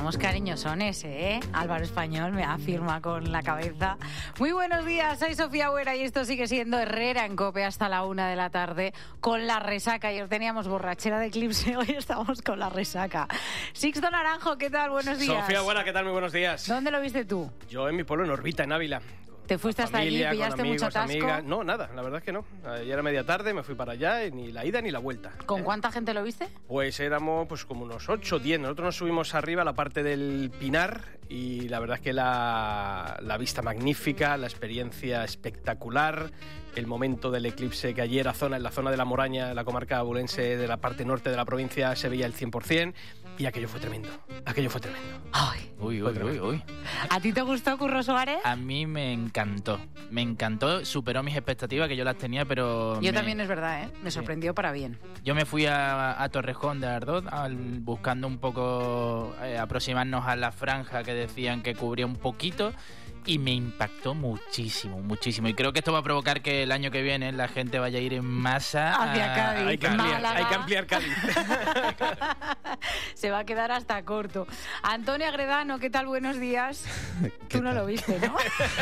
somos cariñosones, ¿eh? Álvaro Español me afirma con la cabeza. Muy buenos días, soy Sofía Buera y esto sigue siendo Herrera en COPE hasta la 1 de la tarde con la resaca. Ayer teníamos borrachera de eclipse, hoy estamos con la resaca. Sixto Naranjo, ¿qué tal? Buenos días. Sofía Buera, ¿qué tal? Muy buenos días. ¿Dónde lo viste tú? Yo en mi pueblo, en Orbita, en Ávila. ¿Te fuiste hasta allí, pillaste mucho atasco? Amigas. No, nada, la verdad es que no. Ayer era media tarde, me fui para allá, y ni la ida ni la vuelta. ¿Con cuánta gente lo viste? Pues éramos como unos 8 o 10. Nosotros nos subimos arriba a la parte del Pinar y la verdad es que la vista magnífica, la experiencia espectacular, el momento del eclipse que ayer en la zona de la Moraña, la comarca abulense de la parte norte de la provincia, se veía el 100%. Y aquello fue tremendo, Ay. Uy. ¿A ti te gustó, Curro Suárez? A mí me encantó, superó mis expectativas, que yo las tenía, pero... Yo también, es verdad, ¿eh? Me sorprendió para bien. Yo me fui a Torrejón de Ardoz buscando un poco aproximarnos a la franja que decían que cubría un poquito, y me impactó muchísimo. Y creo que esto va a provocar que el año que viene la gente vaya a ir en masa hacia Cádiz. Hay que ampliar Cádiz. Se va a quedar hasta corto. Antonio Agredano, ¿qué tal? Buenos días. Tú no lo viste, ¿no?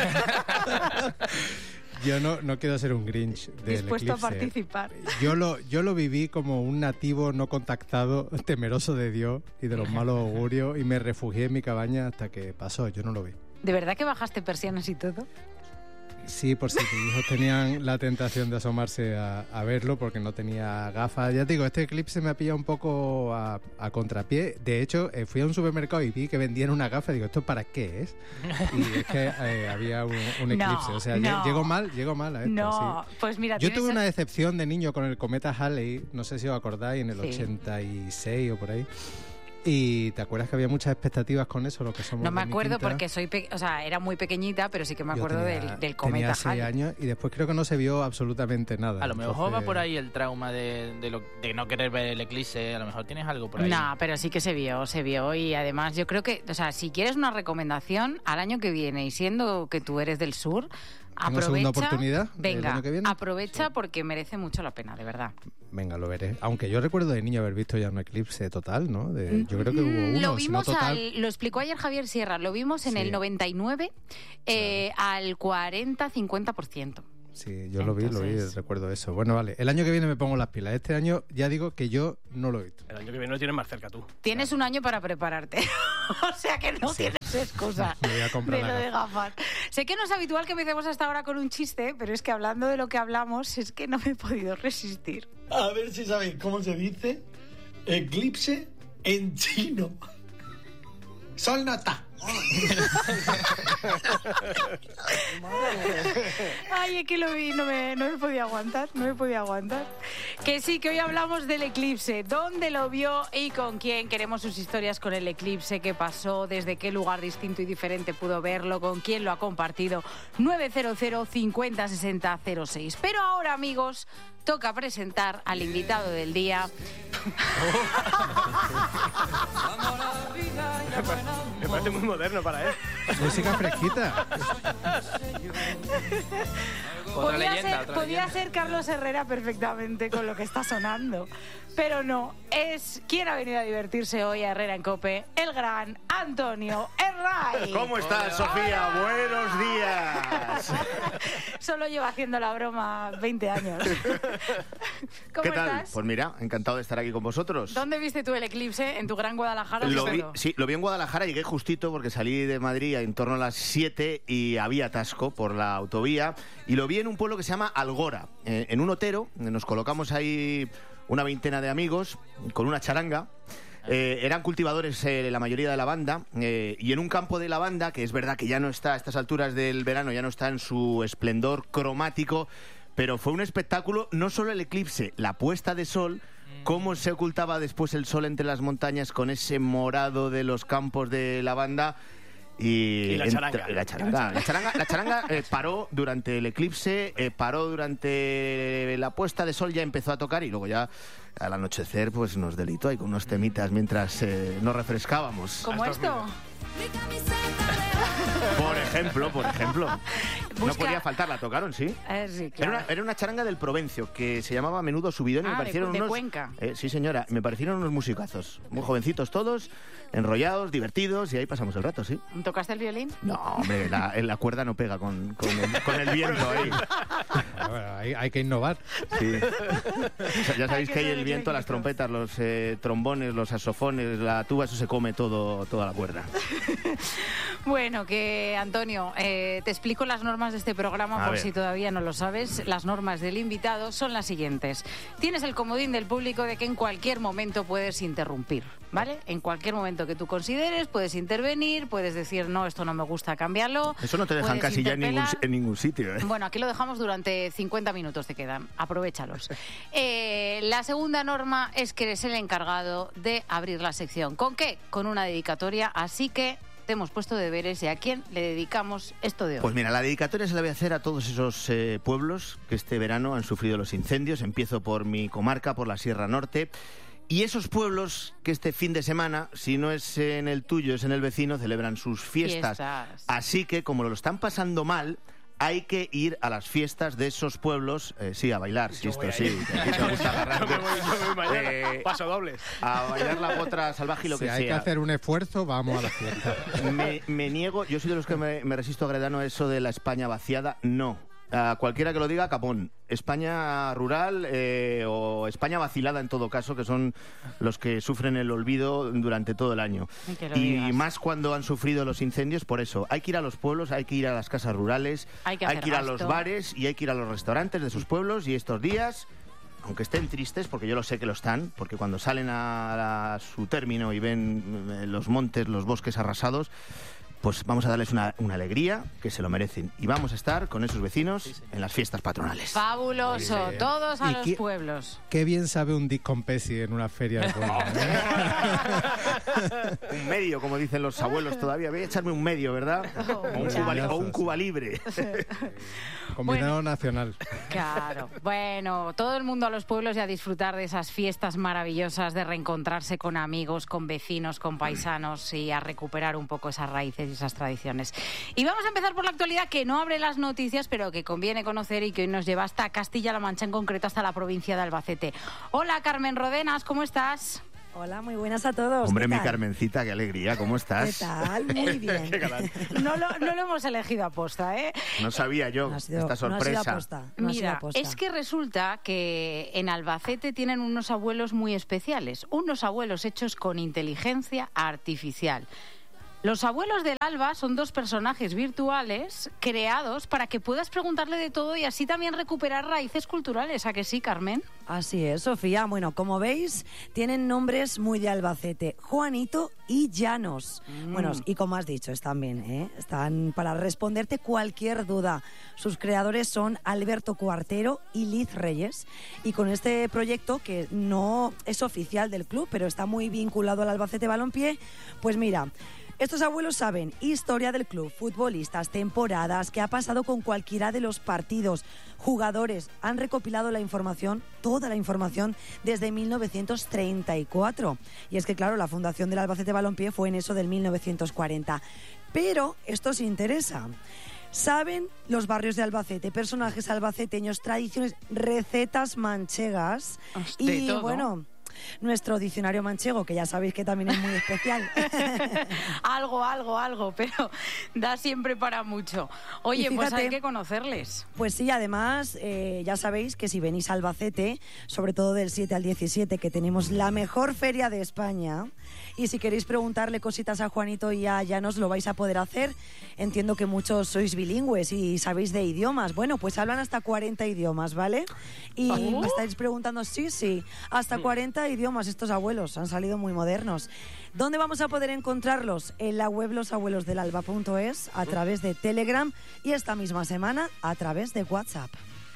Yo no quiero ser un Grinch del dispuesto eclipse. a participar. Yo lo viví como un nativo no contactado, temeroso de Dios y de los malos augurios, y me refugié en mi cabaña hasta que pasó. Yo no lo vi. ¿De verdad que bajaste persianas y todo? Sí, por si tus hijos tenían la tentación de asomarse a verlo, porque no tenía gafas. Ya te digo, este eclipse me ha pillado un poco a contrapié. De hecho, fui a un supermercado y vi que vendían una gafa. Digo, ¿esto para qué es? Y es que había un eclipse. O sea, llegó mal a esto. No, sí. Pues mira... Yo tuve una decepción de niño con el cometa Halley. No sé si os acordáis, en el 86 o por ahí. ¿Y te acuerdas que había muchas expectativas con eso? Lo que somos. No me acuerdo porque era muy pequeñita, pero sí que me acuerdo del cometa Tenía 6 años y después creo que no se vio absolutamente nada. A lo mejor va por ahí el trauma de no querer ver el eclipse. A lo mejor tienes algo por ahí. No, pero sí que se vio. Y además yo creo que, si quieres una recomendación al año que viene, y siendo que tú eres del sur, aprovecha. ¿Segunda oportunidad? Venga, el año que viene? aprovecha, sí. Porque merece mucho la pena, de verdad. Venga, lo veré. Aunque yo recuerdo de niño haber visto ya un eclipse total, ¿no? Yo creo que hubo uno. Lo vimos si no total. lo explicó ayer Javier Sierra, lo vimos en el 99 al 40-50%. Sí, yo lo vi, recuerdo eso. Bueno, vale, el año que viene me pongo las pilas. Este año ya digo que yo no lo he visto. El año que viene lo tienes más cerca tú. Tienes un año para prepararte. O sea que no tienes excusa me voy a comprar de lo de gafas. Sé que no es habitual que empecemos hasta ahora con un chiste, pero es que hablando de lo que hablamos, es que no me he podido resistir. A ver si sabéis cómo se dice eclipse en chino. Sol no está. Ay, es que lo vi, no me podía aguantar. Que sí, que hoy hablamos del eclipse. ¿Dónde lo vio y con quién? Queremos sus historias con el eclipse, qué pasó, desde qué lugar distinto y diferente pudo verlo, con quién lo ha compartido. 900 50 60 06. Pero ahora, amigos, toca presentar al invitado del día. Me parece muy moderno para él. Música fresquita. Podía ser Carlos Herrera perfectamente con lo que está sonando. Pero no, es quien ha venido a divertirse hoy a Herrera en COPE, el gran Antonio Herray. ¿Cómo estás, Sofía? ¡Hola! Buenos días. Solo lleva haciendo la broma 20 años. ¿Cómo ¿Qué tal? estás? Pues mira, encantado de estar aquí con vosotros. ¿Dónde viste tú el eclipse? ¿En tu gran Guadalajara? Lo vi en Guadalajara, llegué justito porque salí de Madrid en torno a las 7 y había atasco por la autovía, y lo vi en un pueblo que se llama Algora, en un otero. Nos colocamos ahí una veintena de amigos con una charanga. Eran cultivadores la mayoría de la banda, y en un campo de lavanda, que es verdad que ya no está a estas alturas del verano, ya no está en su esplendor cromático, pero fue un espectáculo, no solo el eclipse, la puesta de sol, cómo se ocultaba después el sol entre las montañas con ese morado de los campos de lavanda. Y la charanga. La charanga paró durante el eclipse, paró durante la puesta de sol, ya empezó a tocar, y luego ya al anochecer pues nos delitó ahí con unos temitas mientras nos refrescábamos. ¿Como esto? Por ejemplo. No podía faltar, la tocaron, sí. Sí, claro. Era una charanga del Provencio que se llamaba Menudo Subidón y me parecieron de unos... Cuenca. Sí, señora, me parecieron unos musicazos. Muy jovencitos todos, enrollados, divertidos, y ahí pasamos el rato, sí. ¿Tocaste el violín? No, hombre, la cuerda no pega con el viento ahí. Bueno, hay que innovar. Sí. O sea, ya sabéis que hay el viento, las trompetas, los trombones, los saxofones, la tuba, eso se come toda la cuerda. Bueno, que Antonio, te explico las normas de este programa por si todavía no lo sabes. Las normas del invitado son las siguientes. Tienes el comodín del público de que en cualquier momento puedes interrumpir, ¿vale? En cualquier momento que tú consideres puedes intervenir, puedes decir, no, esto no me gusta, cámbialo. Eso no te dejan casi ya en ningún sitio, ¿eh? Bueno, aquí lo dejamos durante 50 minutos, te quedan. Aprovéchalos. La segunda norma es que eres el encargado de abrir la sección. ¿Con qué? Con una dedicatoria, así que te hemos puesto deberes y a quién le dedicamos esto de hoy. Pues mira, la dedicatoria se la voy a hacer a todos esos pueblos que este verano han sufrido los incendios. Empiezo por mi comarca, por la Sierra Norte. Y esos pueblos que este fin de semana, si no es en el tuyo, es en el vecino, celebran sus fiestas. Así que, como lo están pasando mal, hay que ir a las fiestas de esos pueblos, sí, a bailar, si esto sí. Aquí te gusta agarrarte. Yo me voy mañana. Paso dobles. A bailar la potra salvaje y lo que sea. Si hay que hacer un esfuerzo, vamos a la fiesta. Me niego, yo soy de los que me resisto a Gredano eso de la España vaciada, no. A cualquiera que lo diga, capón. España rural o España vacilada en todo caso, que son los que sufren el olvido durante todo el año. Y más cuando han sufrido los incendios, por eso. Hay que ir a los pueblos, hay que ir a las casas rurales, hay que ir a los bares y hay que ir a los restaurantes de sus pueblos. Y estos días, aunque estén tristes, porque yo lo sé que lo están, porque cuando salen a su término y ven los montes, los bosques arrasados, pues vamos a darles una alegría que se lo merecen. Y vamos a estar con esos vecinos en las fiestas patronales. Fabuloso, todos a los pueblos. Qué bien sabe un discompesi en una feria de pueblo, ¿eh? Un medio, como dicen los abuelos todavía. Voy a echarme un medio, ¿verdad? O un Cuba Libre. Combinado nacional. Claro. Bueno, todo el mundo a los pueblos y a disfrutar de esas fiestas maravillosas, de reencontrarse con amigos, con vecinos, con paisanos y a recuperar un poco esas raíces y esas tradiciones. Y vamos a empezar por la actualidad, que no abre las noticias, pero que conviene conocer y que hoy nos lleva hasta Castilla-La Mancha, en concreto hasta la provincia de Albacete. Hola, Carmen Rodenas, ¿cómo estás? Hola, muy buenas a todos. Hombre, mi Carmencita, qué alegría, ¿cómo estás? ¿Qué tal? Muy bien. No lo hemos elegido a posta, ¿eh? No sabía yo esta sorpresa. Mira, es que resulta que en Albacete tienen unos abuelos muy especiales, unos abuelos hechos con inteligencia artificial. Los abuelos del Alba son dos personajes virtuales creados para que puedas preguntarle de todo y así también recuperar raíces culturales. ¿A que sí, Carmen? Así es, Sofía. Bueno, como veis, tienen nombres muy de Albacete. Juanito y Llanos. Bueno, y como has dicho, están bien, ¿eh? Están para responderte cualquier duda. Sus creadores son Alberto Cuartero y Liz Reyes. Y con este proyecto, que no es oficial del club, pero está muy vinculado al Albacete Balompié, pues mira, estos abuelos saben historia del club, futbolistas, temporadas, qué ha pasado con cualquiera de los partidos, jugadores. Han recopilado la información, toda la información, desde 1934. Y es que, claro, la fundación del Albacete Balompié fue en eso del 1940. Pero esto os interesa. Saben los barrios de Albacete, personajes albaceteños, tradiciones, recetas manchegas. Y bueno, nuestro diccionario manchego, que ya sabéis que también es muy especial. algo, pero da siempre para mucho. Oye, fíjate, pues hay que conocerles. Pues sí, además, ya sabéis que si venís a Albacete, sobre todo del 7 al 17, que tenemos la mejor feria de España, y si queréis preguntarle cositas a Juanito y a Llanos, lo vais a poder hacer. Entiendo que muchos sois bilingües y sabéis de idiomas. Bueno, pues hablan hasta 40 idiomas, ¿vale? Y me estáis preguntando, sí, hasta 40 idiomas estos abuelos, han salido muy modernos. ¿Dónde vamos a poder encontrarlos? En la web losabuelosdelalba.es, a través de Telegram y esta misma semana a través de WhatsApp.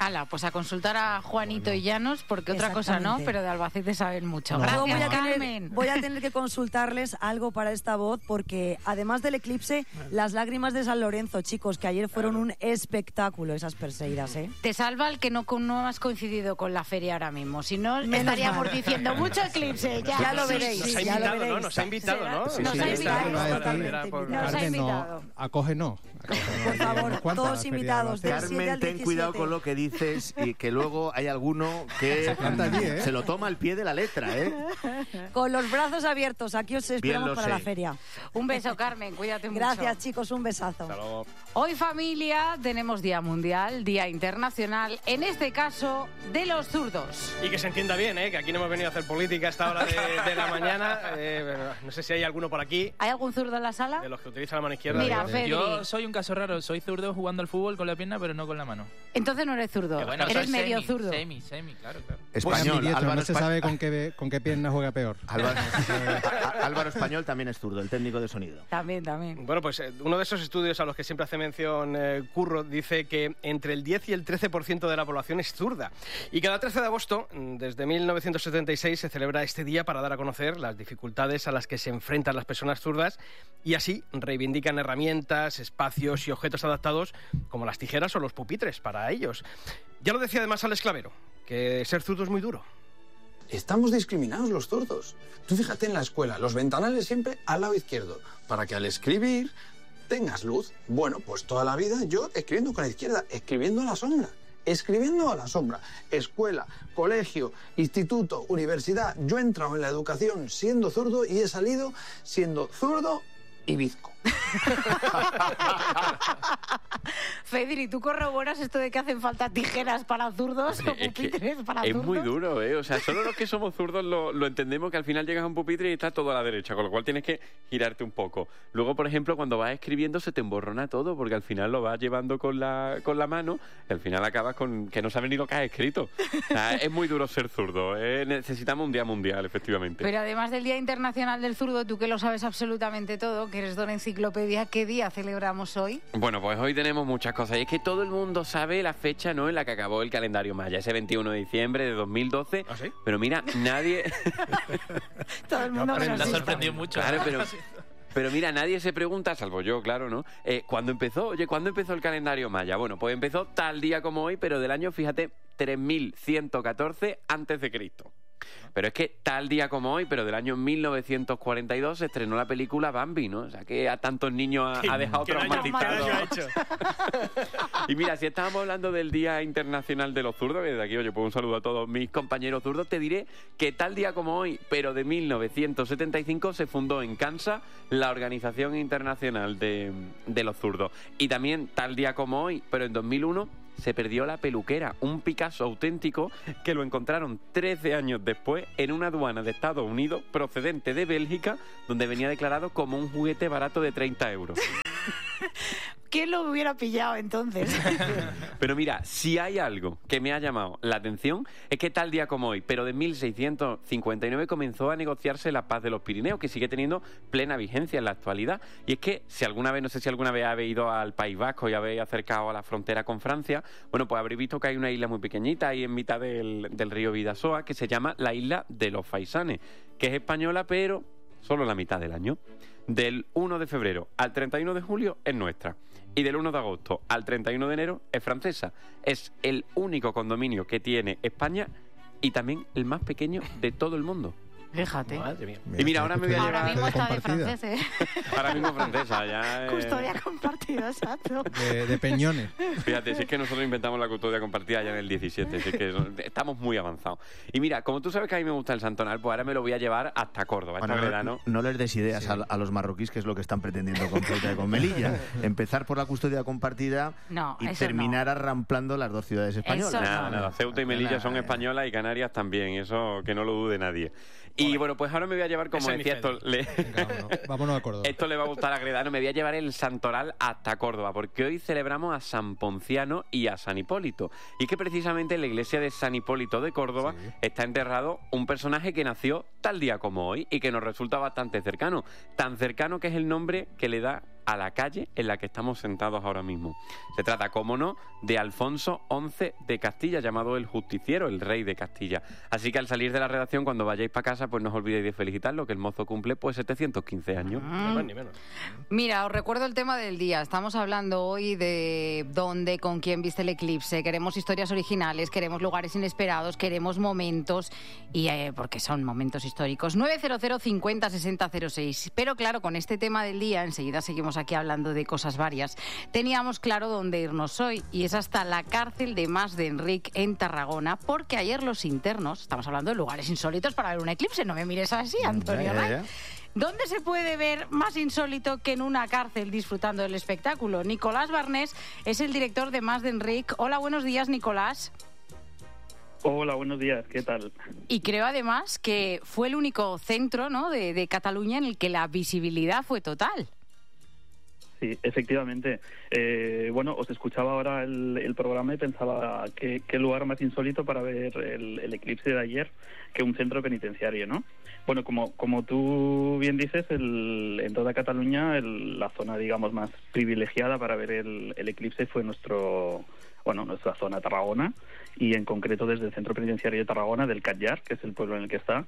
Hala, pues a consultar a Juanito y Llanos, porque otra cosa no, pero de Albacete saben mucho. No. Gracias, Yo Carmen. voy a tener que consultarles algo para esta voz, porque además del eclipse, las lágrimas de San Lorenzo, chicos, que ayer fueron un espectáculo esas Perseidas, ¿eh? Te salva el que no has coincidido con la feria ahora mismo. Si no, Menos estaríamos mal. diciendo mucho eclipse. Ya lo veréis. Nos ha ya lo invitado, ¿no? veréis. Nos ha invitado, ¿no? Sí, nos ha invitado, totalmente Nos ha Carmen, invitado. no, acoge no. Por favor, todos invitados. Del 7 Carmen, al ten 17. cuidado con lo que dices y que luego hay alguno que planta allí, ¿eh? se lo toma al pie de la letra, ¿eh? Con los brazos abiertos, aquí os esperamos lo para sé. la feria. Un beso, Carmen, cuídate mucho. Gracias, chicos, un besazo. Hasta luego. Hoy, familia, tenemos Día Mundial, Día Internacional, en este caso, de los zurdos. Y que se entienda bien, que aquí no hemos venido a hacer política a esta hora de la mañana. No sé si hay alguno por aquí, ¿Hay algún zurdo en la sala? de los que utilizan la mano izquierda. Mira, digo. Fedri. Yo soy un caso raro, soy zurdo jugando al fútbol con la pierna, pero no con la mano. Entonces no eres zurdo, Que bueno, eres soy medio semi, zurdo. Semi, claro. Español, Ambidiestro, Álvaro, no se sabe con qué pierna juega peor. Álvaro Español también es zurdo, el técnico de sonido. También. Bueno, pues uno de esos estudios a los que siempre hace mención Curro dice que entre el 10 y el 13% de la población es zurda. Y cada 13 de agosto, desde 1976, se celebra este día para dar a conocer las dificultades a las que se enfrentan las personas zurdas y así reivindican herramientas, espacios y objetos adaptados como las tijeras o los pupitres para ellos. Ya lo decía además Alex Clavero, que ser zurdo es muy duro. Estamos discriminados los zurdos. Tú fíjate en la escuela, los ventanales siempre al lado izquierdo, para que al escribir tengas luz. Bueno, pues toda la vida yo escribiendo con la izquierda, escribiendo a la sombra. Escribiendo a la sombra. Escuela, colegio, instituto, universidad. Yo he entrado en la educación siendo zurdo y he salido siendo zurdo y bizco. Fedri, ¿tú corroboras esto de que hacen falta tijeras para zurdos o pupitres para es zurdos? muy duro, ¿eh? O sea, solo los que somos zurdos lo entendemos, que al final llegas a un pupitre y está todo a la derecha, con lo cual tienes que girarte un poco. Luego, por ejemplo, cuando vas escribiendo se te emborrona todo, porque al final lo vas llevando con la mano y al final acabas con que no sabes ni lo que has escrito. O sea, es muy duro ser zurdo, ¿eh? Necesitamos un día mundial, efectivamente. Pero además del Día Internacional del Zurdo, tú que lo sabes absolutamente todo, que eres don enciclopedia, ¿qué día celebramos hoy? Bueno, pues hoy tenemos muchas cosas. Y es que todo el mundo sabe la fecha, ¿no?, en la que acabó el calendario maya, ese 21 de diciembre de 2012. ¿Ah, sí? Pero mira, nadie... Todo el mundo Me ha nos sorprendido mucho. Claro, pero mira, nadie se pregunta, salvo yo, claro, ¿no? ¿Cuándo empezó? Oye, ¿cuándo empezó el calendario maya? Bueno, pues empezó tal día como hoy, pero del año, fíjate, 3114 a.C. Pero es que tal día como hoy, pero del año 1942, se estrenó la película Bambi, ¿no? O sea, que a tantos niños ha dejado ¿Qué daño traumatizados. ha hecho? Y mira, si estábamos hablando del Día Internacional de los Zurdos, que desde aquí, oye, pues un saludo a todos mis compañeros zurdos, te diré que tal día como hoy, pero de 1975, se fundó en Kansas la Organización Internacional de los Zurdos. Y también tal día como hoy, pero en 2001, se perdió la peluquera, un Picasso auténtico que lo encontraron 13 años después en una aduana de Estados Unidos procedente de Bélgica, donde venía declarado como un juguete barato de 30 euros. ¿Quién lo hubiera pillado entonces? Pero mira, si hay algo que me ha llamado la atención es que tal día como hoy, pero de 1659, comenzó a negociarse la paz de los Pirineos, que sigue teniendo plena vigencia en la actualidad. Y es que si alguna vez, no sé si alguna vez habéis ido al País Vasco y habéis acercado a la frontera con Francia, bueno, pues habréis visto que hay una isla muy pequeñita ahí en mitad del río Bidasoa que se llama la isla de los Faisanes, que es española, pero solo la mitad del año. Del 1 de febrero al 31 de julio es nuestra. Y del 1 de agosto al 31 de enero es francesa. Es el único condominio que tiene España y también el más pequeño de todo el mundo. Fíjate. Madre mía. Y mira, ahora me voy a Ahora llevar... mismo está de compartida. francés, ¿eh? Ahora mismo francesa, ya... Custodia compartida, exacto. De Peñones. Fíjate, si es que nosotros inventamos la custodia compartida ya en el 17, si es que estamos muy avanzados. Y mira, como tú sabes que a mí me gusta el Santonal, pues ahora me lo voy a llevar hasta Córdoba, Bueno, esta verano. no les des ideas a los marroquíes, que es lo que están pretendiendo con Ceuta y con Melilla. Empezar por la custodia compartida No, y eso terminar arramplando las dos ciudades españolas. Eso Nada, nada. Ceuta y Melilla son españolas y Canarias también, eso que no lo dude nadie. Y bueno, pues ahora me voy a llevar, como Ese es mi decía, Vámonos a Córdoba. esto le va a gustar a Gredano, me voy a llevar el Santoral hasta Córdoba, porque hoy celebramos a San Ponciano y a San Hipólito. Y es que precisamente en la iglesia de San Hipólito de Córdoba está enterrado un personaje que nació tal día como hoy y que nos resulta bastante cercano. Tan cercano que es el nombre que le da a la calle en la que estamos sentados ahora mismo. Se trata, como no, de Alfonso XI de Castilla, llamado el Justiciero, el rey de Castilla. Así que al salir de la redacción, cuando vayáis para casa, pues no os olvidéis de felicitarlo, que el mozo cumple pues 715 años. Ni más ni menos. Mira, os recuerdo el tema del día. Estamos hablando hoy de dónde, con quién viste el eclipse. Queremos historias originales, queremos lugares inesperados, queremos momentos, y porque son momentos históricos. 900 50 60 06. Pero claro, con este tema del día, enseguida seguimos aquí hablando de cosas varias. Teníamos claro dónde irnos hoy, y es hasta la cárcel de Mas de Enric en Tarragona, porque ayer los internos, estamos hablando de lugares insólitos para ver un eclipse, no me mires así, Antonio Ray. ¿Dónde se puede ver más insólito que en una cárcel disfrutando del espectáculo? Nicolás Barnés es el director de Mas de Enric. Hola, buenos días, Nicolás. Hola, buenos días, ¿qué tal? Y creo además que fue el único centro, ¿no?, de Cataluña en el que la visibilidad fue total. Sí, efectivamente. Bueno, os escuchaba ahora el programa y pensaba qué lugar más insólito para ver el eclipse de ayer que un centro penitenciario, ¿no? Bueno, como tú bien dices, en toda Cataluña la zona, digamos, más privilegiada para ver el eclipse fue nuestra zona Tarragona, y en concreto desde el centro penitenciario de Tarragona, del Catllar, que es el pueblo en el que está,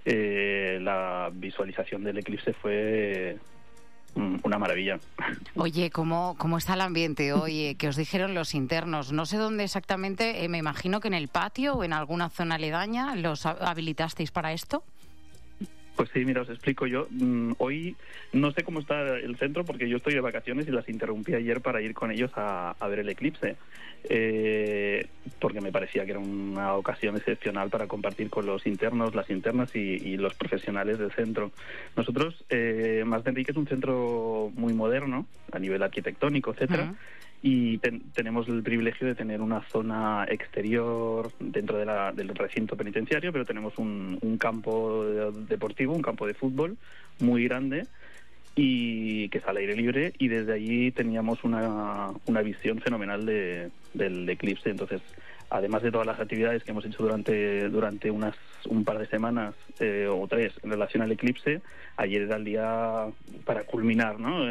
la visualización del eclipse fue una maravilla. Oye, ¿cómo está el ambiente hoy? ¿Qué os dijeron los internos? No sé dónde exactamente, me imagino que en el patio o en alguna zona aledaña los habilitasteis para esto. Pues sí, mira, os explico yo. Hoy no sé cómo está el centro porque yo estoy de vacaciones y las interrumpí ayer para ir con ellos a ver el eclipse, porque me parecía que era una ocasión excepcional para compartir con los internos, las internas y los profesionales del centro. Nosotros, Mas de Enric es un centro muy moderno a nivel arquitectónico, etcétera. Y tenemos el privilegio de tener una zona exterior dentro del recinto penitenciario, pero tenemos un campo deportivo, un campo de fútbol muy grande y que es al aire libre, y desde allí teníamos una visión fenomenal del eclipse. Entonces, además de todas las actividades que hemos hecho durante un par de semanas o 3 en relación al eclipse, ayer era el día para culminar, ¿no?,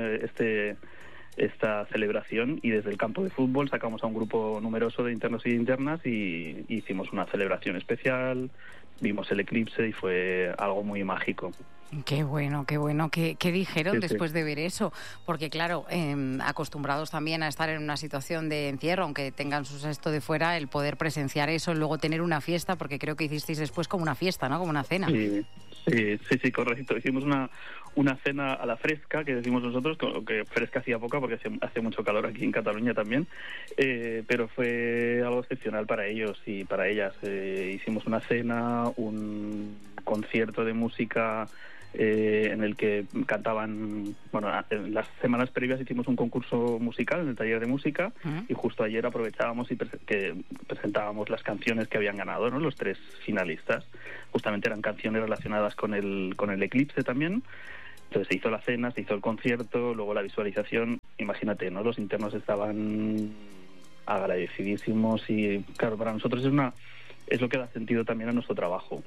esta celebración, y desde el campo de fútbol sacamos a un grupo numeroso de internos y de internas y hicimos una celebración especial, vimos el eclipse y fue algo muy mágico. Qué bueno, qué bueno. ¿Qué dijeron después de ver eso? Porque claro, acostumbrados también a estar en una situación de encierro, aunque tengan su sexto de fuera, el poder presenciar eso, luego tener una fiesta, porque creo que hicisteis después como una fiesta, ¿no?, como una cena. Sí, correcto. Hicimos una cena a la fresca, que decimos nosotros, que fresca hacía poca porque hace mucho calor aquí en Cataluña también, pero fue algo excepcional para ellos y para ellas. Hicimos una cena, un concierto de música en el que cantaban, en las semanas previas hicimos un concurso musical en el taller de música, y justo ayer aprovechábamos que presentábamos las canciones que habían ganado, ¿no?, los 3 finalistas. Justamente eran canciones relacionadas con el eclipse también. Entonces se hizo la cena, se hizo el concierto, luego la visualización. Imagínate, ¿no?, los internos estaban agradecidísimos, y claro, para nosotros es lo que da sentido también a nuestro trabajo.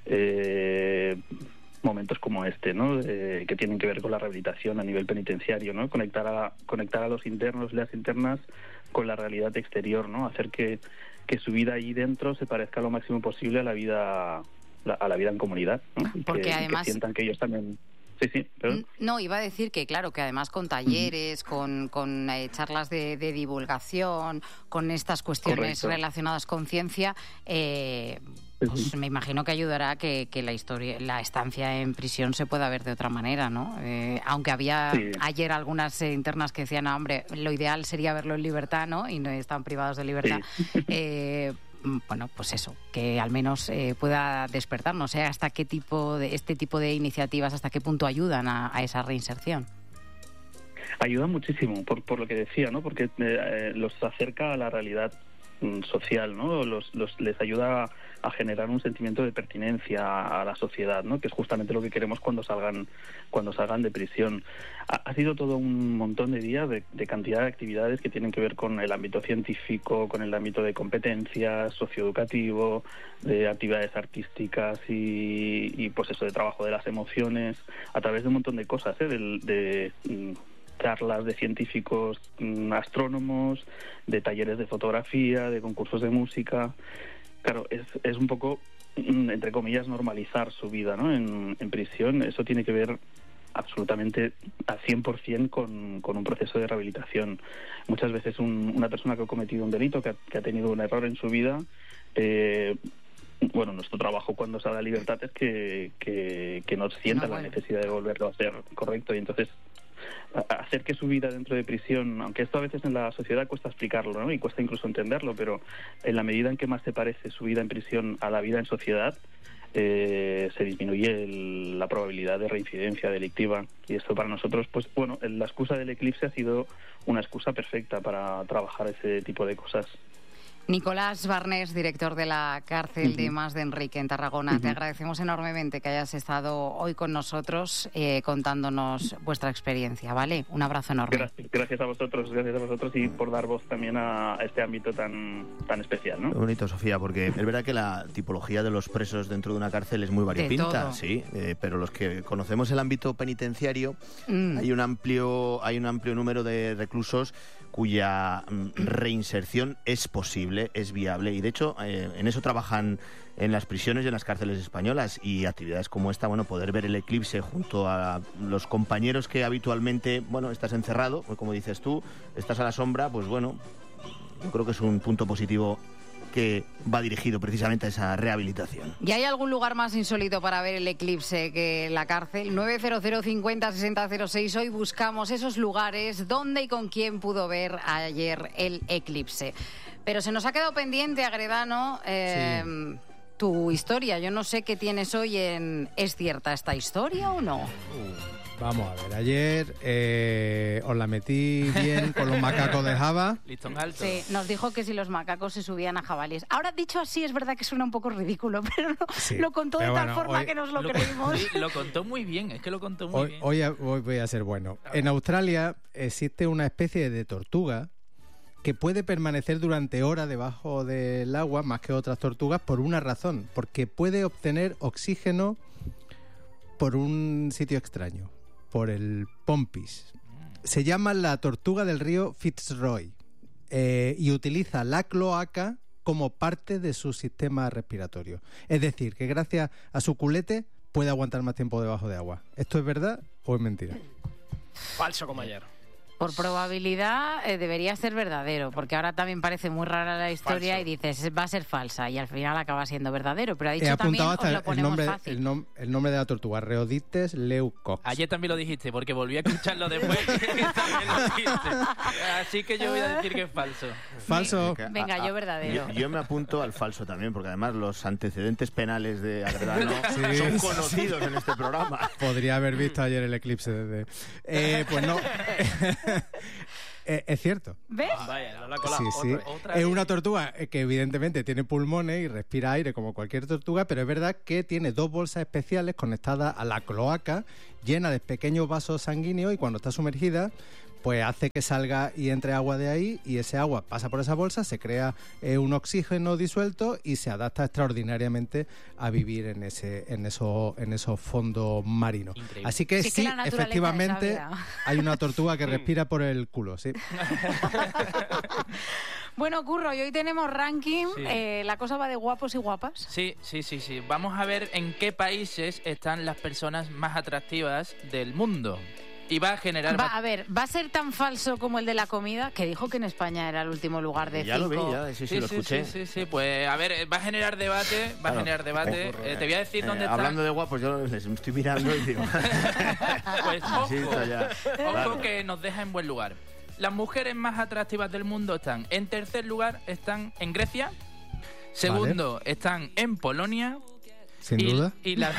Momentos como este, ¿no?, que tienen que ver con la rehabilitación a nivel penitenciario, ¿no?, conectar a los internos y las internas con la realidad exterior, ¿no?, hacer que su vida ahí dentro se parezca lo máximo posible a la vida en comunidad, ¿no? Porque además, que sientan que ellos también... Sí, perdón. No, iba a decir que claro, que además con talleres, con charlas de divulgación, con estas cuestiones relacionadas con ciencia, pues me imagino que ayudará a que la estancia en prisión se pueda ver de otra manera, ¿no? Aunque había ayer algunas internas que decían, hombre, lo ideal sería verlo en libertad, ¿no?, y no están privados de libertad. Bueno, pues eso, que al menos pueda despertar, no sé hasta qué tipo este tipo de iniciativas, hasta qué punto ayudan a esa reinserción. Ayuda muchísimo, por lo que decía, ¿no?, porque los acerca a la realidad social, ¿no?, les ayuda a generar un sentimiento de pertinencia a la sociedad, ¿no?, que es justamente lo que queremos cuando salgan de prisión. Ha sido todo un montón de días de cantidad de actividades que tienen que ver con el ámbito científico, con el ámbito de competencias, socioeducativo, de actividades artísticas y pues eso, de trabajo de las emociones, a través de un montón de cosas, charlas de científicos astrónomos, de talleres de fotografía, de concursos de música. Claro, es un poco, entre comillas, normalizar su vida, ¿no? En prisión. Eso tiene que ver absolutamente al 100% con un proceso de rehabilitación. Muchas veces una persona que ha cometido un delito, que ha tenido un error en su vida, nuestro trabajo cuando sale a la libertad es que no sienta la necesidad de volverlo a hacer, correcto, y entonces hacer que su vida dentro de prisión, aunque esto a veces en la sociedad cuesta explicarlo, ¿no? Y cuesta incluso entenderlo, pero en la medida en que más se parece su vida en prisión a la vida en sociedad, se disminuye la probabilidad de reincidencia delictiva. Y esto para nosotros, pues bueno, la excusa del eclipse ha sido una excusa perfecta para trabajar ese tipo de cosas. Nicolás Barnés, director de la cárcel de Mas de Enrique en Tarragona, te agradecemos enormemente que hayas estado hoy con nosotros contándonos vuestra experiencia, ¿vale? Un abrazo enorme. Gracias a vosotros y por dar voz también a este ámbito tan especial, ¿no? Muy bonito, Sofía, porque es verdad que la tipología de los presos dentro de una cárcel es muy variopinta, sí, pero los que conocemos el ámbito penitenciario, hay un amplio número de reclusos cuya reinserción es posible, es viable, y de hecho en eso trabajan en las prisiones y en las cárceles españolas, y actividades como esta, bueno, poder ver el eclipse junto a los compañeros que habitualmente, bueno, estás encerrado, pues como dices tú, estás a la sombra, pues bueno, yo creo que es un punto positivo que va dirigido precisamente a esa rehabilitación. ¿Y hay algún lugar más insólito para ver el eclipse que la cárcel? 900 50 60 06. Hoy buscamos esos lugares donde y con quién pudo ver ayer el eclipse. Pero se nos ha quedado pendiente, Agredano, tu historia. Yo no sé qué tienes hoy en ¿Es cierta esta historia o no? Vamos a ver, ayer os la metí bien con los macacos de Java. Listón alto. Sí, nos dijo que si los macacos se subían a jabalíes. Ahora, dicho así, es verdad que suena un poco ridículo, pero lo contó de tal forma que nos lo creímos. Lo contó muy bien, es que lo contó muy bien. Hoy voy a ser bueno. En Australia existe una especie de tortuga que puede permanecer durante horas debajo del agua, más que otras tortugas, por una razón, porque puede obtener oxígeno por un sitio extraño, por el Pompis. Se llama la tortuga del río Fitzroy y utiliza la cloaca como parte de su sistema respiratorio. Es decir, que gracias a su culete puede aguantar más tiempo debajo de agua. ¿Esto es verdad o es mentira? Falso como ayer. Por probabilidad debería ser verdadero, porque ahora también parece muy rara la historia. Falso. Y dices, va a ser falsa, y al final acaba siendo verdadero. Pero ha dicho también, os lo ponemos fácil. El nombre de la tortuga, Rheodictes leucox. Ayer también lo dijiste, porque volví a escucharlo después y también lo dijiste. Así que yo voy a decir que es falso. Falso. Venga, yo verdadero. Yo me apunto al falso también, porque además los antecedentes penales de Agredano son conocidos en este programa. Podría haber visto ayer el eclipse desde... pues no... es cierto. ¿Ves? Vaya, no la colado. Sí. Es una tortuga que evidentemente tiene pulmones y respira aire como cualquier tortuga, pero es verdad que tiene dos bolsas especiales conectadas a la cloaca, llenas de pequeños vasos sanguíneos, y cuando está sumergida, pues hace que salga y entre agua de ahí, y ese agua pasa por esa bolsa, se crea un oxígeno disuelto y se adapta extraordinariamente a vivir en esos fondos marinos. Increíble. Así que sí, efectivamente hay una tortuga que respira por el culo, sí. Bueno, Curro, y hoy tenemos ranking. Sí. La cosa va de guapos y guapas. Sí. Vamos a ver en qué países están las personas más atractivas del mundo. Y va a generar... A ver, ¿va a ser tan falso como el de la comida? Que dijo que en España era el último lugar de Ya 5. lo vi, ya, sí, lo escuché. Sí, pues a ver, va a generar debate, te voy a decir dónde está... Hablando de guapos, yo les estoy mirando y digo... Pues ojo que nos deja en buen lugar. Las mujeres más atractivas del mundo están, en tercer lugar, están en Grecia. Segundo, están en Polonia. Sin duda. Y las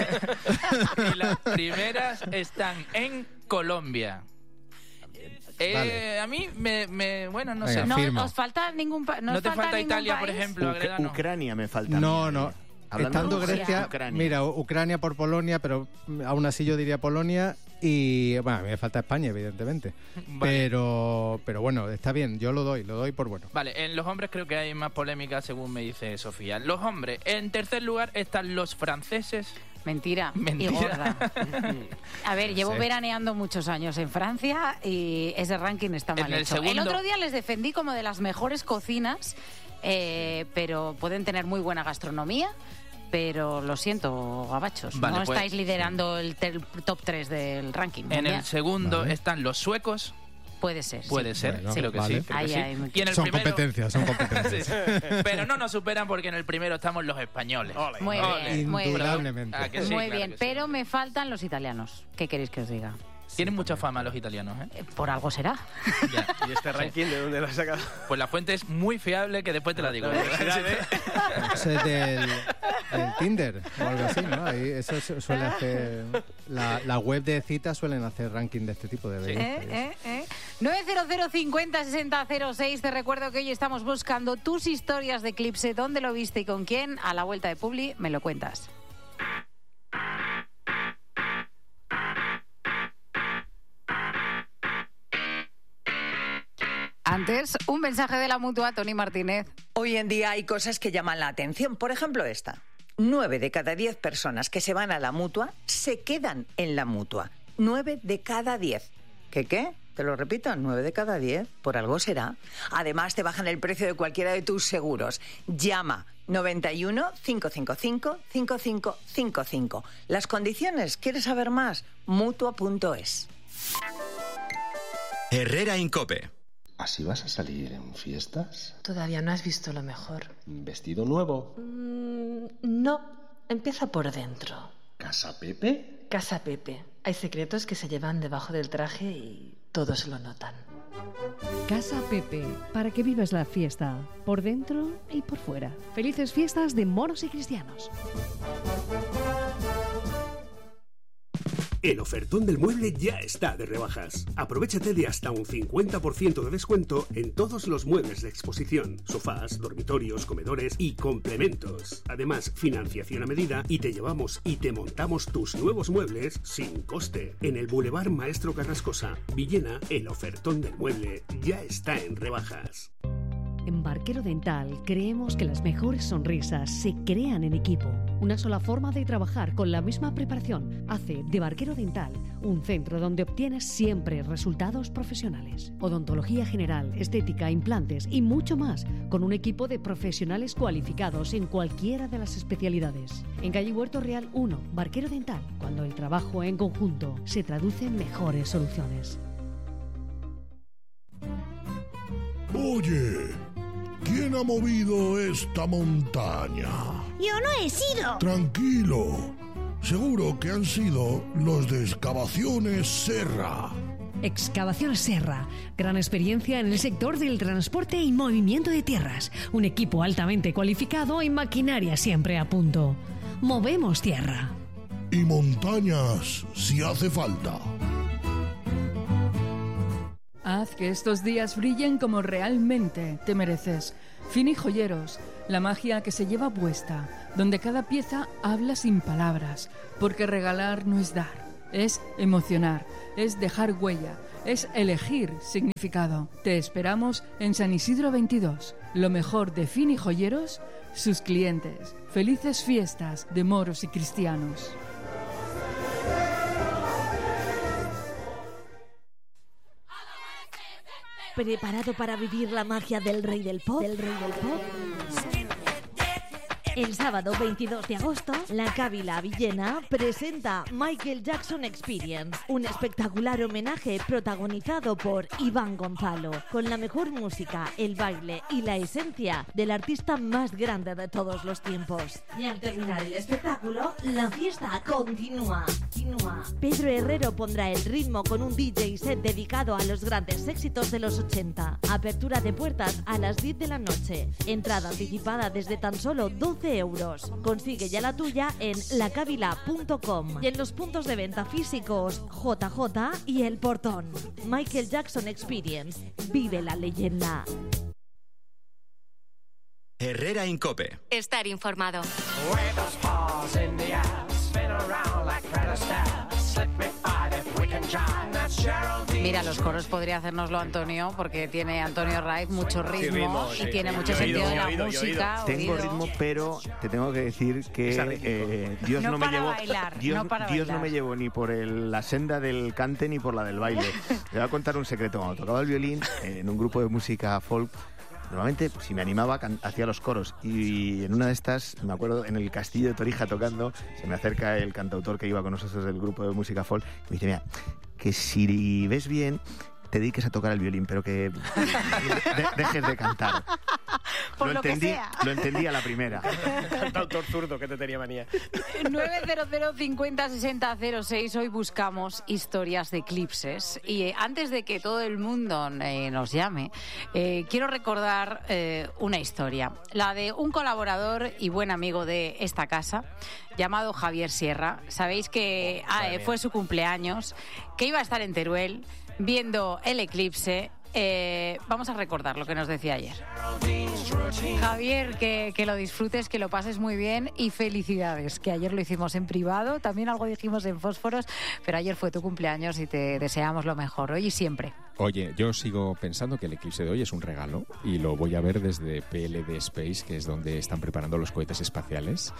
primeras están en Colombia. Vale. A mí bueno, no Venga, sé. No os falta ningún país. ¿No te falta Italia, por ejemplo? Agredano? Ucrania me falta. No. Estando de Grecia, Ucrania. mira, Ucrania por Polonia, pero aún así yo diría Polonia. Y bueno, a mí me falta España, evidentemente. Vale. Pero bueno, está bien, yo lo doy por bueno. Vale, en los hombres creo que hay más polémica, según me dice Sofía. Los hombres, en tercer lugar están los franceses Mentira. Y gorda. A ver, llevo veraneando muchos años en Francia y ese ranking está mal hecho. El otro día les defendí como de las mejores cocinas, pero pueden tener muy buena gastronomía. Pero lo siento, gabachos, no estáis liderando el top 3 del ranking. En el segundo están los suecos. Puede ser. Puede ser, bueno, creo que sí. Creo que sí. Y en el son primero, competencias. sí, pero no nos superan porque en el primero estamos los españoles. Muy bien, muy bien. Indudablemente. Sí, muy claro bien, que sí. pero me faltan los italianos. ¿Qué queréis que os diga? Tienen mucha fama los italianos, ¿eh? Por algo será. Ya. ¿Y este ranking de dónde lo has sacado? Pues la fuente es muy fiable, que después te la digo. Eso es del Tinder o algo así, ¿no? Ahí eso suele hacer... La web de citas suelen hacer ranking de este tipo de belleza. 900 50 60 06. Te recuerdo que hoy estamos buscando tus historias de eclipse. ¿Dónde lo viste y con quién? A la vuelta de Publi me lo cuentas. Antes, un mensaje de la Mutua, Tony Martínez. Hoy en día hay cosas que llaman la atención. Por ejemplo, esta. 9 de cada 10 personas que se van a la Mutua se quedan en la Mutua. 9 de cada 10. ¿Qué? Te lo repito, 9 de cada 10. Por algo será. Además, te bajan el precio de cualquiera de tus seguros. Llama 91 555 5555. Las condiciones, ¿quieres saber más? Mutua.es. Herrera Incope. ¿Así vas a salir en fiestas? Todavía no has visto lo mejor. ¿Vestido nuevo? No, empieza por dentro. ¿Casa Pepe? Casa Pepe. Hay secretos que se llevan debajo del traje y todos lo notan. Casa Pepe, para que vivas la fiesta, por dentro y por fuera. Felices fiestas de moros y cristianos. El ofertón del mueble ya está de rebajas. Aprovéchate de hasta un 50% de descuento en todos los muebles de exposición, sofás, dormitorios, comedores y complementos. Además, financiación a medida y te llevamos y te montamos tus nuevos muebles sin coste. En el Boulevard Maestro Carrascosa, Villena, el ofertón del mueble ya está en rebajas. En Barquero Dental creemos que las mejores sonrisas se crean en equipo. Una sola forma de trabajar con la misma preparación hace de Barquero Dental un centro donde obtienes siempre resultados profesionales. Odontología general, estética, implantes y mucho más, con un equipo de profesionales cualificados en cualquiera de las especialidades. En calle Huerto Real 1, Barquero Dental, cuando el trabajo en conjunto se traduce en mejores soluciones. Oye, ¿quién ha movido esta montaña? Yo no he sido. Tranquilo. Seguro que han sido los de Excavaciones Serra. Excavaciones Serra, gran experiencia en el sector del transporte y movimiento de tierras. Un equipo altamente cualificado y maquinaria siempre a punto. Movemos tierra. Y montañas, si hace falta. Haz que estos días brillen como realmente te mereces. Fini Joyeros, la magia que se lleva puesta, donde cada pieza habla sin palabras, porque regalar no es dar, es emocionar, es dejar huella, es elegir significado. Te esperamos en San Isidro 22, lo mejor de Fini Joyeros, sus clientes. Felices fiestas de moros y cristianos. ¿Preparado para vivir la magia del rey del pop? El sábado 22 de agosto, la Cávila Villena presenta Michael Jackson Experience, un espectacular homenaje protagonizado por Iván Gonzalo, con la mejor música, el baile y la esencia del artista más grande de todos los tiempos. Y al terminar el espectáculo, la fiesta continúa. Pedro Herrero pondrá el ritmo con un DJ set dedicado a los grandes éxitos de los 80. Apertura de puertas a las 10 de la noche. Entrada anticipada desde tan solo 12 euros. Consigue ya la tuya en lacavila.com y en los puntos de venta físicos JJ y El Portón. Michael Jackson Experience. Vive la leyenda. Herrera Incope. Estar informado. Spin around like Fred Astaire. Slip me by if we can jive. That's Geraldine. Mira, los coros podría hacérnoslo Antonio, porque tiene Antonio Raiz mucho ritmo, y tiene mucho sentido de la música. Tengo ritmo, pero te tengo que decir que Dios no me llevó. Bailar, Dios no me llevó ni por la senda del cante ni por la del baile. Te voy a contar un secreto. Cuando tocaba el violín en un grupo de música folk, normalmente, si me animaba, hacía los coros. Y en una de estas, me acuerdo, en el Castillo de Torija tocando, se me acerca el cantautor que iba con nosotros del grupo de música folk y me dice, mira, que si ves bien, te dediques a tocar el violín, pero que dejes de cantar. Por lo que sea. Lo entendí a la primera. Cantautor zurdo que te tenía manía. 900 50 60 06. Hoy buscamos historias de eclipses. Y antes de que todo el mundo nos llame, quiero recordar una historia. La de un colaborador y buen amigo de esta casa, llamado Javier Sierra. Sabéis que fue su cumpleaños, que iba a estar en Teruel viendo el eclipse. Vamos a recordar lo que nos decía ayer. Javier, que lo disfrutes, que lo pases muy bien y felicidades, que ayer lo hicimos en privado, también algo dijimos en Fósforos, pero ayer fue tu cumpleaños y te deseamos lo mejor, hoy y siempre. Oye, yo sigo pensando que el eclipse de hoy es un regalo y lo voy a ver desde PLD Space, que es donde están preparando los cohetes espaciales,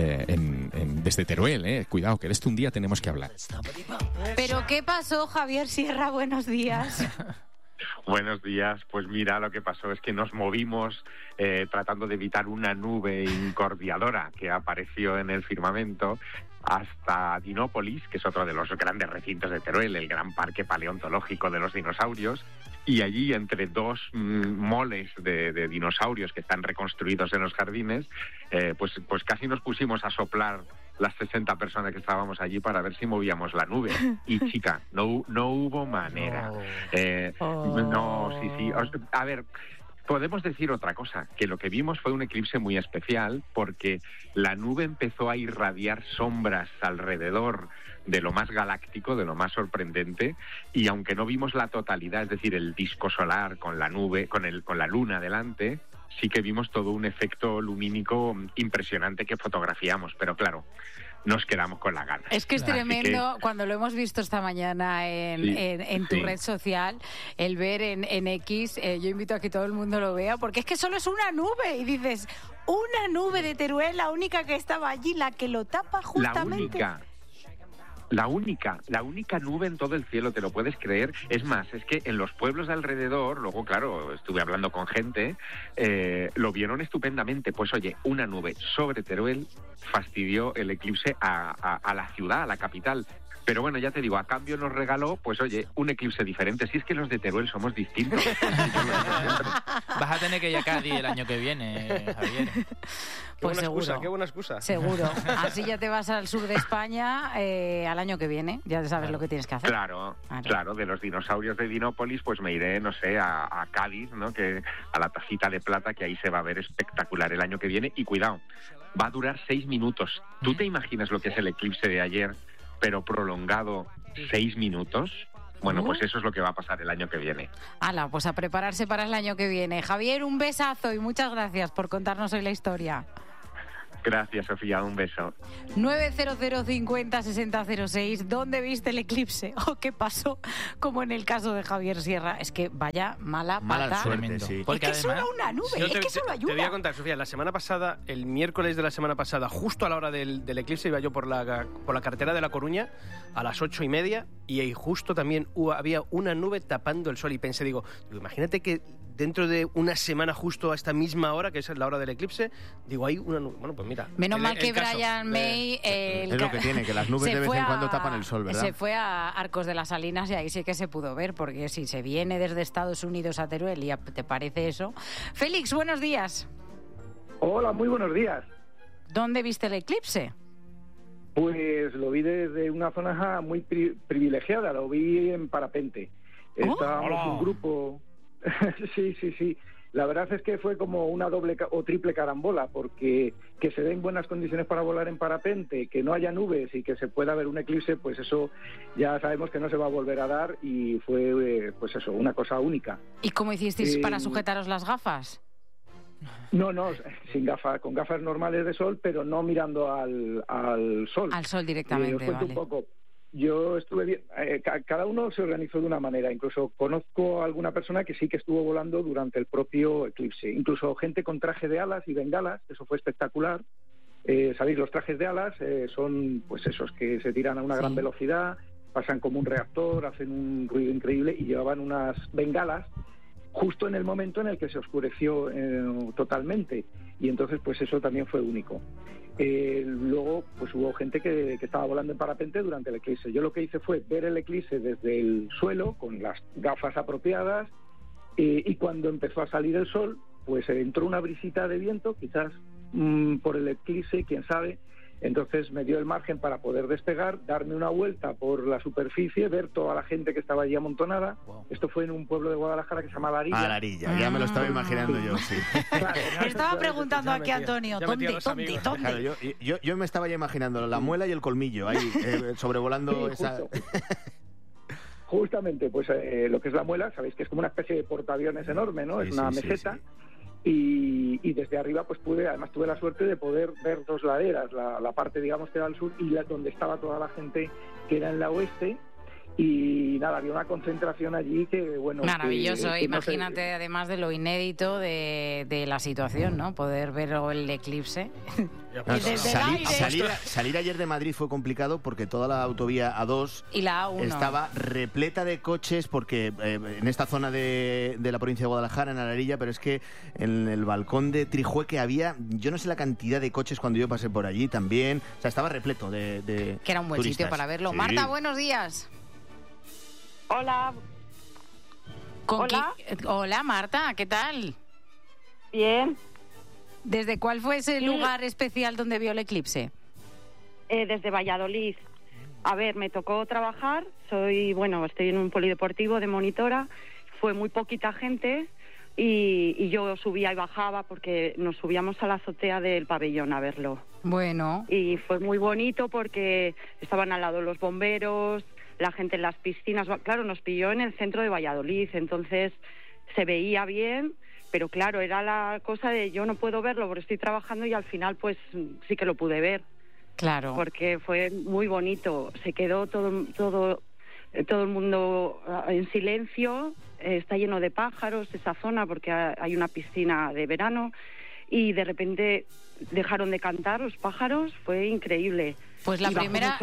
desde Teruel, Cuidado, que de esto un día tenemos que hablar. ¿Pero qué pasó, Javier Sierra? Buenos días. Buenos días. Pues mira, lo que pasó es que nos movimos tratando de evitar una nube incordiadora que apareció en el firmamento hasta Dinópolis, que es otro de los grandes recintos de Teruel, el gran parque paleontológico de los dinosaurios. Y allí, entre dos moles de dinosaurios que están reconstruidos en los jardines, pues casi nos pusimos a soplar las 60 personas que estábamos allí para ver si movíamos la nube. Y chica, no hubo manera. No, sí. A ver, podemos decir otra cosa, que lo que vimos fue un eclipse muy especial porque la nube empezó a irradiar sombras alrededor de lo más galáctico, de lo más sorprendente, y aunque no vimos la totalidad, es decir, el disco solar con la nube, con la luna delante, sí que vimos todo un efecto lumínico impresionante que fotografiamos, pero claro, nos quedamos con la gana. Es que es tremendo, cuando lo hemos visto esta mañana en tu red social, el ver en X, yo invito a que todo el mundo lo vea, porque es que solo es una nube, y dices, una nube de Teruel, la única que estaba allí, la que lo tapa justamente. La única nube en todo el cielo, ¿te lo puedes creer? Es más, es que en los pueblos de alrededor, luego, claro, estuve hablando con gente, lo vieron estupendamente. Pues oye, una nube sobre Teruel fastidió el eclipse a la ciudad, a la capital. Pero bueno, ya te digo, a cambio nos regaló, pues oye, un eclipse diferente. Si es que los de Teruel somos distintos. Vas a tener que ir a Cádiz el año que viene, Javier. Pues seguro. Qué buena excusa. Seguro. Así ya te vas al sur de España al año que viene. Ya sabes lo que tienes que hacer. Claro. De los dinosaurios de Dinópolis, pues me iré, no sé, a Cádiz, ¿no? Que a la Tacita de Plata, que ahí se va a ver espectacular el año que viene. Y cuidado, va a durar 6 minutos. ¿Tú te imaginas lo que es el eclipse de ayer, pero prolongado 6 minutos? Bueno, pues eso es lo que va a pasar el año que viene. Hala, pues a prepararse para el año que viene. Javier, un besazo y muchas gracias por contarnos hoy la historia. Gracias, Sofía, un beso. 900 50 60 06. ¿Dónde viste el eclipse? ¿O qué pasó? Como en el caso de Javier Sierra. Es que vaya mala suerte, sí. Porque es que solo una nube, es que solo hay una. Te voy a contar, Sofía, la semana pasada, el miércoles de la semana pasada, justo a la hora del eclipse, iba yo por la carretera de La Coruña a las 8:30 y ahí justo también había una nube tapando el sol y pensé, digo, imagínate que dentro de una semana justo a esta misma hora, que es la hora del eclipse, digo, hay una nube. Bueno, pues mira. Menos mal que Brian May... es lo que tiene, que las nubes de vez en cuando tapan el sol, ¿verdad? Se fue a Arcos de las Salinas y ahí sí que se pudo ver, porque si se viene desde Estados Unidos a Teruel y te parece eso... Félix, buenos días. Hola, muy buenos días. ¿Dónde viste el eclipse? Pues lo vi desde una zona muy privilegiada, lo vi en parapente. Estábamos un grupo... sí. La verdad es que fue como una doble o triple carambola, porque que se den buenas condiciones para volar en parapente, que no haya nubes y que se pueda ver un eclipse, pues eso ya sabemos que no se va a volver a dar y fue, pues eso, una cosa única. ¿Y cómo hicisteis para sujetaros las gafas? No, sin gafas, con gafas normales de sol, pero no mirando al sol. Al sol directamente, os cuento vale. un poco. yo estuve bien. Cada uno se organizó de una manera. Incluso conozco a alguna persona que sí que estuvo volando durante el propio eclipse. Incluso gente con traje de alas y bengalas, eso fue espectacular. Sabéis, los trajes de alas son pues esos que se tiran a una gran velocidad, pasan como un reactor, hacen un ruido increíble y llevaban unas bengalas justo en el momento en el que se oscureció totalmente. Y entonces pues eso también fue único. Luego pues hubo gente que estaba volando en parapente durante el eclipse. Yo lo que hice fue ver el eclipse desde el suelo con las gafas apropiadas y cuando empezó a salir el sol pues entró una brisita de viento, quizás por el eclipse, quién sabe. Entonces me dio el margen para poder despegar, darme una vuelta por la superficie, ver toda la gente que estaba allí amontonada. Wow. Esto fue en un pueblo de Guadalajara que se llama La Arilla. La Arilla, ya me lo estaba imaginando yo, sí. Claro, estaba preguntando aquí a Antonio, ¿dónde? Claro, yo me estaba ya imaginando la muela y el colmillo ahí, sobrevolando esa... Justamente, pues lo que es la muela, sabéis que es como una especie de portaaviones enorme, ¿no? Es una meseta. Y desde arriba pues además tuve la suerte de poder ver dos laderas, la parte digamos que era al sur y donde estaba toda la gente que era en la oeste. Y nada, había una concentración allí que, bueno... Maravilloso, imagínate, no sé, además de lo inédito de la situación, ¿no? Poder ver el eclipse. Salir ayer de Madrid fue complicado porque toda la autovía A2 y la A1 estaba repleta de coches porque en esta zona de la provincia de Guadalajara, en Alarilla, pero es que en el balcón de Trijueque había, yo no sé la cantidad de coches cuando yo pasé por allí también, o sea, estaba repleto de que era un buen turistas. Sitio para verlo. Sí. Marta, buenos días. Hola. Hola, Marta, ¿qué tal? Bien. ¿Desde cuál fue ese lugar especial donde vio el eclipse? Desde Valladolid. A ver, me tocó trabajar, estoy en un polideportivo de monitora, fue muy poquita gente y yo subía y bajaba porque nos subíamos a la azotea del pabellón a verlo. Bueno. Y fue muy bonito porque estaban al lado los bomberos, la gente en las piscinas. Claro, nos pilló en el centro de Valladolid, entonces se veía bien, pero claro, era la cosa de yo no puedo verlo porque estoy trabajando y al final pues sí que lo pude ver. Claro. Porque fue muy bonito, se quedó todo el mundo en silencio, está lleno de pájaros esa zona porque hay una piscina de verano y de repente dejaron de cantar los pájaros, fue increíble. Pues la primera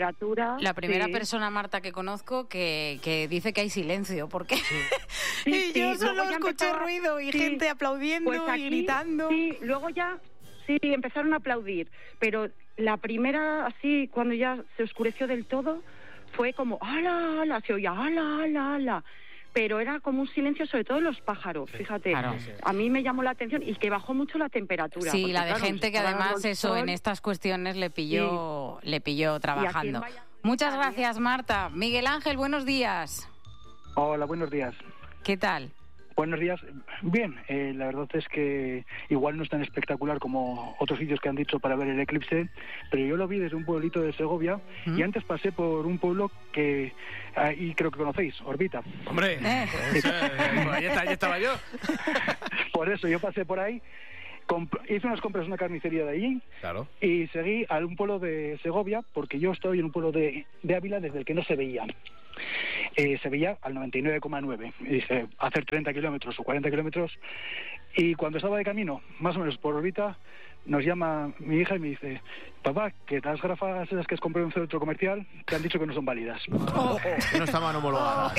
persona, Marta, que conozco que dice que hay silencio, porque y yo solo escuché ruido y gente aplaudiendo pues aquí, y gritando. Sí, luego ya empezaron a aplaudir, pero la primera, así, cuando ya se oscureció del todo, fue como ¡ala, ala! Se oía ¡ala, ala, ala! Pero era como un silencio, sobre todo los pájaros, fíjate. Claro. A mí me llamó la atención y que bajó mucho la temperatura. Sí, la de gente que además en estas cuestiones le pilló trabajando. Muchas gracias, Marta. Miguel Ángel, buenos días. Hola, buenos días. ¿Qué tal? Buenos días. Bien, la verdad es que igual no es tan espectacular como otros sitios que han dicho para ver el eclipse, pero yo lo vi desde un pueblito de Segovia y antes pasé por un pueblo que ahí creo que conocéis, Orbita. ¡Hombre! Ahí estaba yo. Por eso, yo pasé por ahí, hice unas compras en una carnicería de allí. Claro. Y seguí a un pueblo de Segovia, porque yo estoy en un pueblo de Ávila desde el que no se veía. Se veía al 99,9. Dice, hacer 30 kilómetros o 40 kilómetros. Y cuando estaba de camino, más o menos por Orbita, nos llama mi hija y me dice: papá, que las gafas esas que has comprado en un centro comercial te han dicho que no son válidas. Que no estaban homologadas.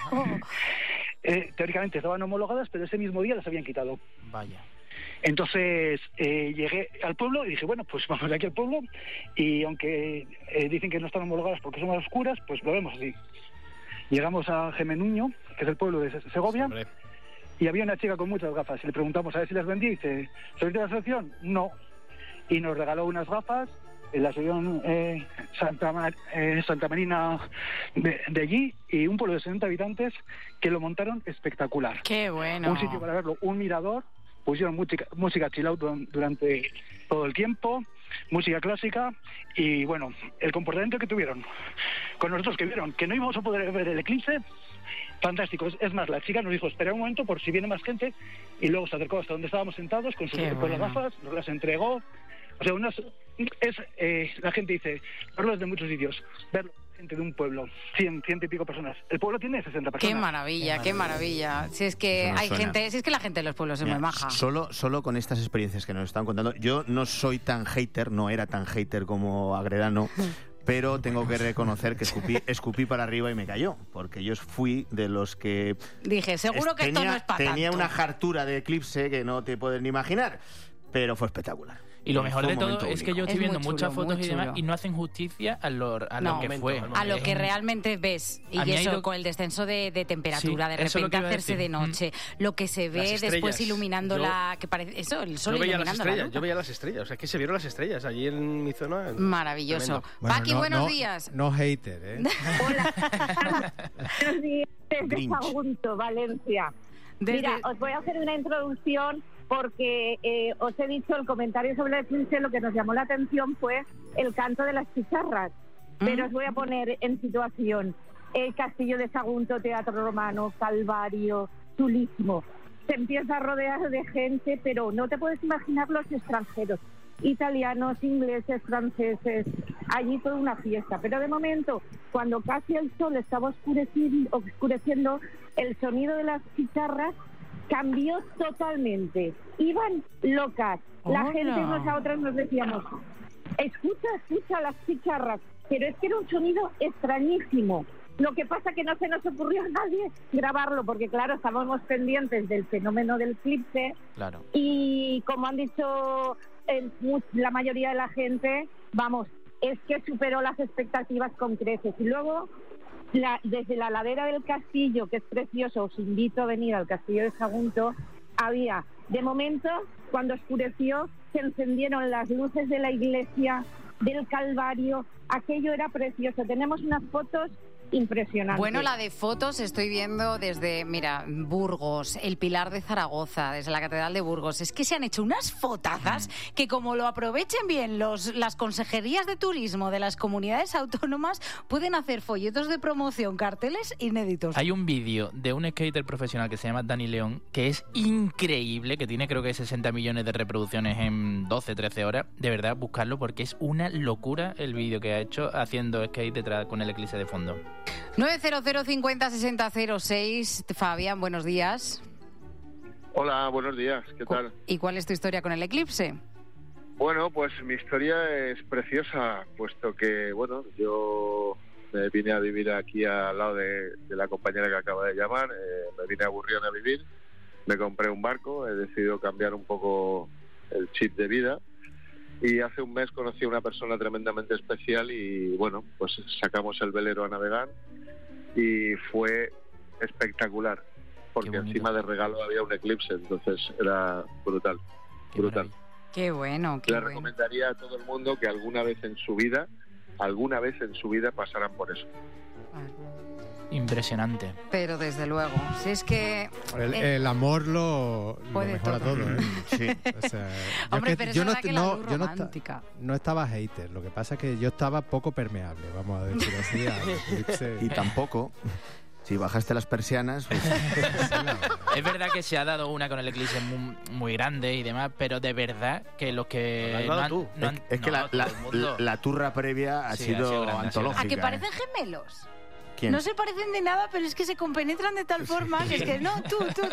Teóricamente estaban homologadas, pero ese mismo día las habían quitado. Vaya. Entonces llegué al pueblo y dije, bueno, pues vamos aquí al pueblo y aunque dicen que no están homologadas porque son más oscuras, pues lo vemos así. Llegamos a Gemenuño, que es el pueblo de Segovia, y había una chica con muchas gafas y le preguntamos a ver si las vendía y dice, ¿sois de la asociación? No. Y nos regaló unas gafas en la asociación Santa Marina de allí, y un pueblo de 60 habitantes que lo montaron espectacular. ¡Qué bueno! Un sitio para verlo, un mirador. Pusieron música chill out durante todo el tiempo, música clásica, y bueno, el comportamiento que tuvieron con nosotros, que vieron que no íbamos a poder ver el eclipse, fantástico. Es más, la chica nos dijo, espera un momento por si viene más gente, y luego se acercó hasta donde estábamos sentados con las gafas, nos las entregó. O sea, la gente dice, verlo desde muchos sitios, verlo gente de un pueblo, 100 y pico personas. El pueblo tiene 60 personas. Qué maravilla, qué maravilla. Si es que hay gente, si es que la gente de los pueblos es muy maja. Solo con estas experiencias que nos están contando, yo no soy tan hater, no era tan hater como Agredano, pero tengo que reconocer que escupí para arriba y me cayó, porque yo fui de los que... Dije, seguro que esto no es para Tenía tanto. una hartura de Eclipse que no te puedes ni imaginar, pero fue espectacular. Y lo mejor Fue de un todo momento es que único. yo estoy Es viendo muy chulo, muchas fotos muy y demás chulo. y no hacen justicia a lo que fue. A lo que realmente ves. Y A mí ha eso, ido- con el descenso de temperatura, Sí, de eso es lo repente que iba a hacerse decir. de noche, lo que se ve Las después estrellas. iluminando Yo- la... que parece eso, el sol Yo veía las iluminando la estrellas, luna. yo veía las estrellas. O sea, es que se vieron las estrellas allí en mi zona. Maravilloso. Tremendo. Paqui, buenos días. No hater, ¿eh? Buenos días, desde Grinch. Sagunto, Valencia. Mira, os voy a hacer una introducción porque os he dicho el comentario sobre el Eclipse, lo que nos llamó la atención fue el canto de las chicharras. Pero os voy a poner en situación. El Castillo de Sagunto, Teatro Romano, Calvario, chulísimo. Se empieza a rodear de gente, pero no te puedes imaginar los extranjeros. Italianos, ingleses, franceses, allí toda una fiesta. Pero de momento, cuando casi el sol estaba oscureciendo, el sonido de las chicharras cambió totalmente. Iban locas. La Hola. gente unos a otros nos decíamos, escucha las chicharras. Pero es que era un sonido extrañísimo. Lo que pasa que no se nos ocurrió a nadie grabarlo, porque claro, estábamos pendientes del fenómeno del eclipse. Claro. Y como han dicho la mayoría de la gente, vamos, es que superó las expectativas con creces. Y luego, desde la ladera del castillo, que es precioso, os invito a venir al castillo de Sagunto, había, de momento, cuando oscureció, se encendieron las luces de la iglesia, del Calvario, aquello era precioso. Tenemos unas fotos impresionante. Bueno, la de fotos estoy viendo desde, mira, Burgos, el Pilar de Zaragoza, desde la Catedral de Burgos. Es que se han hecho unas fotazas que como lo aprovechen bien las consejerías de turismo de las comunidades autónomas, pueden hacer folletos de promoción, carteles inéditos. Hay un vídeo de un skater profesional que se llama Dani León, que es increíble, que tiene creo que 60 millones de reproducciones en 12, 13 horas. De verdad, buscarlo porque es una locura el vídeo que ha hecho haciendo skate detrás con el eclipse de fondo. 900 50 60 06. Fabián, buenos días. Hola, buenos días, ¿qué tal? ¿Y cuál es tu historia con el eclipse? Bueno, pues mi historia es preciosa, puesto que, bueno, yo me vine a vivir aquí al lado de la compañera que acaba de llamar, me vine a Burrión a vivir, me compré un barco, he decidido cambiar un poco el chip de vida y hace un mes conocí a una persona tremendamente especial y, bueno, pues sacamos el velero a navegar y fue espectacular, porque encima de regalo había un eclipse, entonces era brutal, brutal. Qué bueno, qué Le bueno. recomendaría a todo el mundo que alguna vez en su vida pasaran por eso. Impresionante. Pero desde luego, si es que... El amor lo puede mejora todo. todo, ¿eh? Sí. O sea, Hombre, pero es verdad que la luz romántica. No estaba hater, lo que pasa es que yo estaba poco permeable, vamos a decir así, al eclipse. Y tampoco, si bajaste las persianas... Pues... Es verdad que se ha dado una con el eclipse muy grande y demás, pero de verdad que los que... Lo has dado tú. Es que la turra previa ha sido grande, antológica. ¿A que parecen gemelos? ¿Quién? No se parecen de nada, pero es que se compenetran de tal forma que es que no, tú.